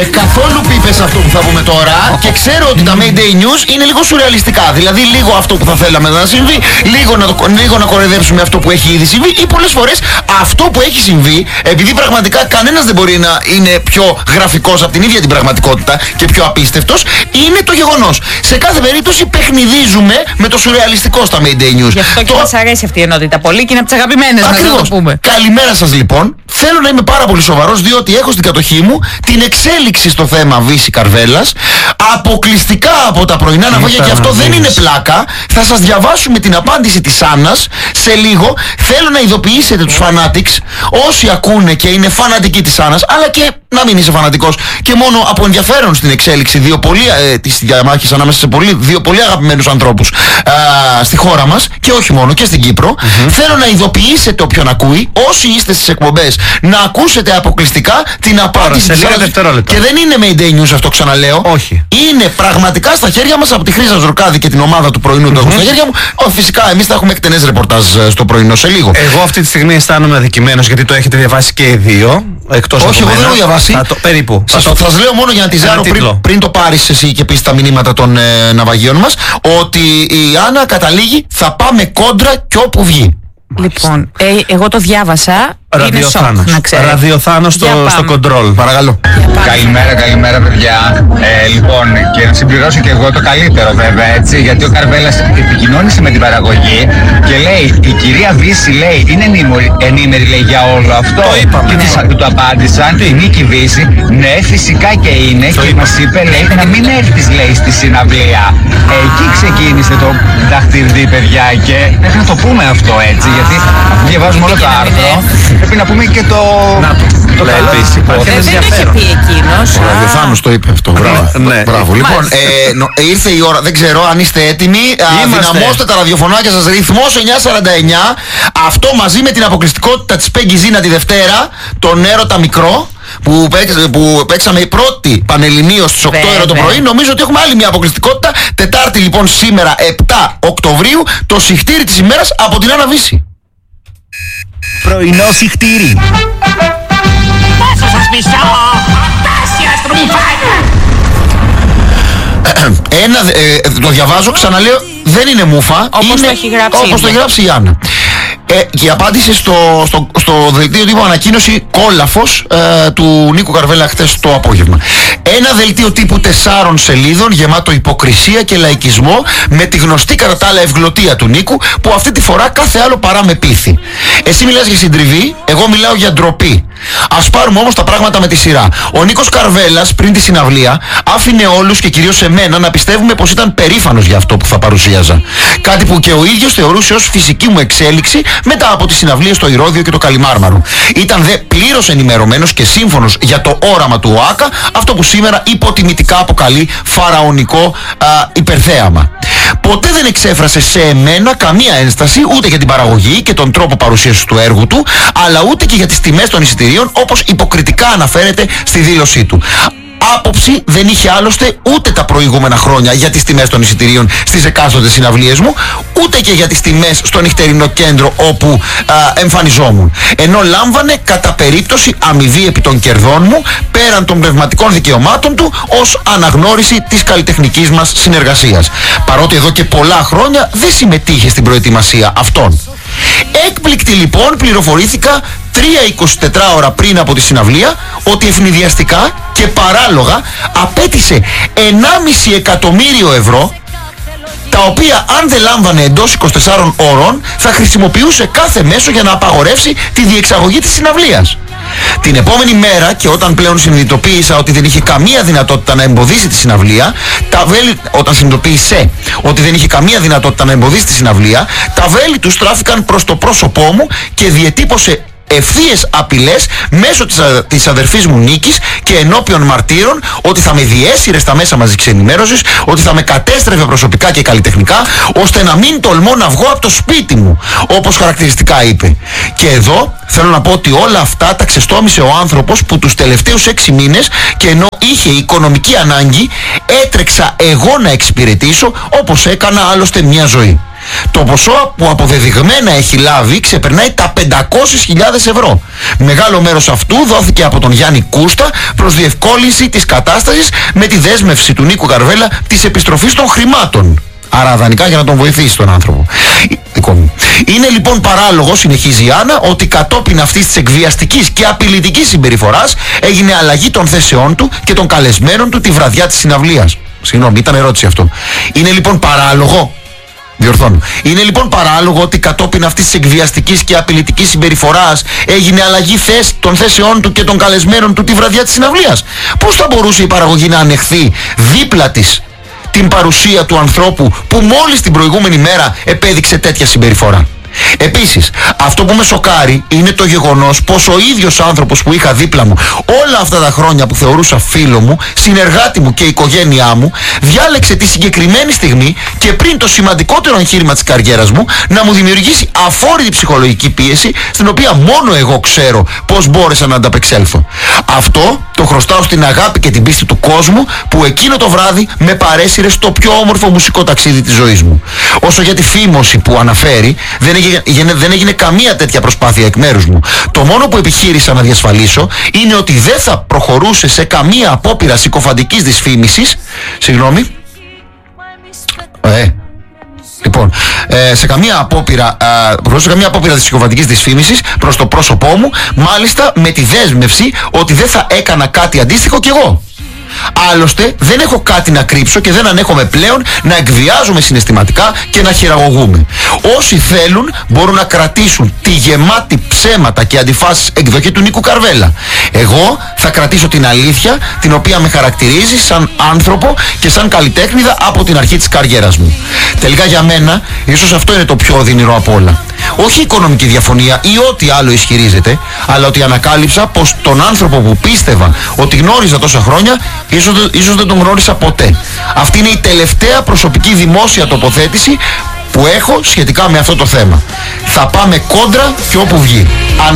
Καθόλου πίπες αυτό που θα πούμε τώρα. Και ξέρω ότι τα Mayday News είναι λίγο σουρεαλιστικά. Δηλαδή λίγο αυτό που θα θέλαμε να συμβεί, λίγο να κοροϊδέψουμε αυτό που έχει ήδη συμβεί, ή πολλές φορές αυτό που έχει συμβεί, επειδή πραγματικά κανένας δεν μπορεί να είναι πιο γραφικός από την ίδια την πραγματικότητα και πιο απίστευτος, είναι το γεγονός. Σε κάθε περίπτωση παιχνιδίζουμε με το σουρεαλιστικό στα Mayday News. Γι' αυτό και μας αρέσει αυτή η ενότητα πολύ και είναι από τις αγαπημένες μας, να το πούμε. Καλημέρα σας λοιπόν. Θέλω να είμαι πάρα πολύ σοβαρός, διότι έχω στην κατοχή μου την εξέλιξη στο θέμα Βύση Καρβέλας, αποκλειστικά από τα πρωινά ναυάγια, και αυτό δεν είναι πλάκα. Θα σας διαβάσουμε την απάντηση της Άννας σε λίγο. Θέλω να ειδοποιήσετε τους fanatics, όσοι ακούνε και είναι φανατικοί της Άννας, αλλά και να μην είσαι φανατικός και μόνο από ενδιαφέρον στην εξέλιξη της διαμάχης ανάμεσα σε δύο πολύ αγαπημένους ανθρώπους στη χώρα μας, και όχι μόνο, και στην Κύπρο. Θέλω να ειδοποιήσετε όποιον ακούει, όσοι είστε στις εκπομπές, να ακούσετε αποκλειστικά την απάντηση της Άννας. Και δεν είναι Mayday News αυτό, ξαναλέω. Όχι. Είναι πραγματικά στα χέρια μας από τη Χρύσα Ζουρκάδη και την ομάδα του πρωινού του. Στα χέρια μου. Φυσικά εμείς θα έχουμε εκτενές ρεπορτάζ στο πρωινό σε λίγο. Εγώ αυτή τη στιγμή αισθάνομαι αδικημένος, γιατί το έχετε διαβάσει και οι δύο. Εκτός όχι, εγώ δεν έχω διαβάσει. Περίπου. Θα σας λέω μόνο για να τη ζάρω πριν το πάρεις εσύ και πεις τα μηνύματα των ναυαγίων μας, ότι η Άννα καταλήγει θα πάμε κόντρα κι όπου βγει. Λοιπόν, εγώ το διάβασα. Ραδιοθάνος στο κοντρόλ. Παρακαλώ. Καλημέρα παιδιά. Λοιπόν, και να συμπληρώσω και εγώ το καλύτερο βέβαια, έτσι, γιατί ο Καρβέλας επικοινώνησε με την παραγωγή και λέει, η κυρία Βύση λέει, είναι ενήμερη λέει για όλο αυτό. Το είπαμε. Και του απάντησαν, η Νίκη Βύση, ναι φυσικά και είναι, και μας είπε λέει να μην έρθεις λέει στη συναυλία. Εκεί ξεκίνησε το δαχτυλδί παιδιά, και πρέπει να το πούμε αυτό έτσι, γιατί αφού διαβάζουμε όλο το άρθρο, πρέπει να πούμε και το καλό. Δεν το είχε πει εκείνος. Ο Ραδιοθάνος το είπε αυτό. Μπράβο. Λοιπόν, ήρθε η ώρα, δεν ξέρω αν είστε έτοιμοι. Δυναμώστε τα ραδιοφωνάκια σας. Ρυθμός 949. Αυτό μαζί με την αποκλειστικότητα της Πέγγι Ζήνα τη Δευτέρα, τον Έρωτα Μικρό, που παίξαμε η πρώτη Πανελληνίως στις 8 ώρα το πρωί. Νομίζω ότι έχουμε άλλη μια αποκλειστικότητα. Τετάρτη λοιπόν σήμερα 7 Οκτωβρίου, το συχτήρι της ημέρας από την Άννα Βύση. Πρωινό συχτήρι. Πόσο σας μισώ, φαντάσια στρουμφάκια. Το διαβάζω, ξαναλέω, δεν είναι μούφα. Όπως το έχει γράψει η Άννα. Και απάντησε στο δελτίο τύπου ανακοίνωση κόλαφος του Νίκου Καρβέλα χθες το απόγευμα. Ένα δελτίο τύπου 4 σελίδων γεμάτο υποκρισία και λαϊκισμό, με τη γνωστή κατά τα άλλα ευγλωτία του Νίκου, που αυτή τη φορά κάθε άλλο παρά με πείθει. Εσύ μιλάς για συντριβή, εγώ μιλάω για ντροπή. Ας πάρουμε όμως τα πράγματα με τη σειρά. Ο Νίκος Καρβέλας πριν τη συναυλία άφηνε όλους και κυρίως εμένα να πιστεύουμε πως ήταν περήφανος για αυτό που θα παρουσίαζα. Κάτι που και ο ίδιος θεωρούσε ως φυσική μου εξέλιξη μετά από τις συναυλίες στο Ηρώδειο και το Καλιμάρμαρο. Ήταν δε πλήρως ενημερωμένος και σύμφωνος για το όραμα του ΟΑΚΑ, αυτό που σήμερα υποτιμητικά αποκαλεί φαραωνικό υπερθέαμα. Ποτέ δεν εξέφρασε σε εμένα καμία ένσταση ούτε για την παραγωγή και τον τρόπο παρουσίασης του έργου του, αλλά ούτε και για τις τιμές των εισιτηρίων, όπως υποκριτικά αναφέρεται στη δήλωσή του. Άποψη δεν είχε άλλωστε ούτε τα προηγούμενα χρόνια για τις τιμές των εισιτηρίων στις εκάστοτε συναυλίες μου, ούτε και για τις τιμές στο νυχτερινό κέντρο όπου εμφανιζόμουν. Ενώ λάμβανε κατά περίπτωση αμοιβή επί των κερδών μου, πέραν των πνευματικών δικαιωμάτων του, ως αναγνώριση της καλλιτεχνικής μας συνεργασίας. Παρότι εδώ και πολλά χρόνια δεν συμμετείχε στην προετοιμασία αυτών. Έκπληκτη λοιπόν πληροφορήθηκα 3-24 ώρα πριν από τη συναυλία ότι ευνηδιαστικά και παράλογα απέτησε 1,5 εκατομμύριο ευρώ, τα οποία αν δεν λάμβανε εντός 24 ώρων θα χρησιμοποιούσε κάθε μέσο για να απαγορεύσει τη διεξαγωγή της συναυλίας. Την επόμενη μέρα, και όταν πλέον συνειδητοποίησα ότι δεν είχε καμία δυνατότητα να εμποδίσει τη συναυλία, όταν συνειδητοποίησε ότι δεν είχε καμία δυνατότητα να εμποδίσει τη συναυλία, τα βέλη του στράφηκαν προς το πρόσωπό μου και διετύπωσε ευθείες απειλές μέσω της αδερφής μου Νίκης και ενώπιον μαρτύρων ότι θα με διέσυρε στα μέσα μαζικής ενημέρωσης, ότι θα με κατέστρεφε προσωπικά και καλλιτεχνικά, ώστε να μην τολμώ να βγω από το σπίτι μου, όπως χαρακτηριστικά είπε. Και εδώ θέλω να πω ότι όλα αυτά τα ξεστόμησε ο άνθρωπος που τους τελευταίους 6 μήνες, και ενώ είχε οικονομική ανάγκη, έτρεξα εγώ να εξυπηρετήσω, όπως έκανα άλλωστε μια ζωή. Το ποσό που αποδεδειγμένα έχει λάβει ξεπερνάει τα 500.000 ευρώ. Μεγάλο μέρος αυτού δόθηκε από τον Γιάννη Κούστα προς διευκόλυνση της κατάστασης με τη δέσμευση του Νίκου Καρβέλα της επιστροφής των χρημάτων. Άρα δανεικά για να τον βοηθήσει τον άνθρωπο. Είναι λοιπόν παράλογο, συνεχίζει η Άννα, ότι κατόπιν αυτής της εκβιαστικής και απειλητικής συμπεριφοράς έγινε αλλαγή των θέσεών του και των καλεσμένων του τη βραδιά της συναυλίας. Συγγνώμη, ήταν ερώτηση αυτό. Είναι λοιπόν παράλογο. Διορθώνω. Είναι λοιπόν παράλογο ότι κατόπιν αυτής της εκβιαστικής και απειλητικής συμπεριφοράς έγινε αλλαγή των θέσεών του και των καλεσμένων του τη βραδιά της συναυλίας. Πώς θα μπορούσε η παραγωγή να ανεχθεί δίπλα της την παρουσία του ανθρώπου που μόλις την προηγούμενη μέρα επέδειξε τέτοια συμπεριφορά? Επίσης, αυτό που με σοκάρει είναι το γεγονός πως ο ίδιος άνθρωπος που είχα δίπλα μου όλα αυτά τα χρόνια, που θεωρούσα φίλο μου, συνεργάτη μου και οικογένειά μου, διάλεξε τη συγκεκριμένη στιγμή και πριν το σημαντικότερο εγχείρημα της καριέρας μου να μου δημιουργήσει αφόρητη ψυχολογική πίεση, στην οποία μόνο εγώ ξέρω πως μπόρεσα να ανταπεξέλθω. Αυτό το χρωστάω στην αγάπη και την πίστη του κόσμου που εκείνο το βράδυ με παρέσυρε στο πιο όμορφο μουσικό ταξίδι της ζωής μου. Όσο για τη φήμωση που αναφέρει, δεν έγινε καμία τέτοια προσπάθεια εκ μέρους μου. Το μόνο που επιχείρησα να διασφαλίσω είναι ότι δεν θα προχωρούσε σε καμία απόπειρα συκοφαντικής δυσφήμισης. Συγγνώμη. Λοιπόν, σε καμία απόπειρα της συκοφαντικής δυσφήμισης προς το πρόσωπό μου, μάλιστα με τη δέσμευση ότι δεν θα έκανα κάτι αντίστοιχο κι εγώ. Άλλωστε δεν έχω κάτι να κρύψω και δεν ανέχομαι πλέον να εκβιάζομαι συναισθηματικά και να χειραγωγούμε. Όσοι θέλουν μπορούν να κρατήσουν τη γεμάτη ψέματα και αντιφάσεις εκδοχή του Νίκου Καρβέλα. Εγώ θα κρατήσω την αλήθεια, την οποία με χαρακτηρίζει σαν άνθρωπο και σαν καλλιτέχνηδα από την αρχή της καριέρας μου. Τελικά για μένα ίσως αυτό είναι το πιο οδυνηρό απ' όλα. Όχι η οικονομική διαφωνία ή ό,τι άλλο ισχυρίζεται, αλλά ότι ανακάλυψα πως τον άνθρωπο που πίστευα ότι γνώριζα τόσα χρόνια, ίσως δεν τον γνώρισα ποτέ. Αυτή είναι η τελευταία προσωπική δημόσια τοποθέτηση που έχω σχετικά με αυτό το θέμα. Θα πάμε κόντρα και όπου βγει.